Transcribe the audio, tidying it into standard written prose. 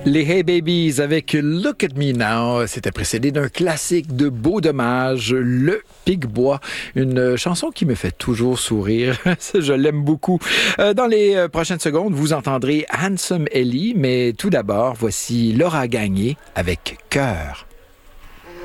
Les Hey Babies avec Look at Me Now, c'était précédé d'un classique de Beau Dommage, Le Pic-Bois, une chanson qui me fait toujours sourire, je l'aime beaucoup. Dans les prochaines secondes, vous entendrez Handsome Ellie, mais tout d'abord, voici Laura Gagné avec Cœur.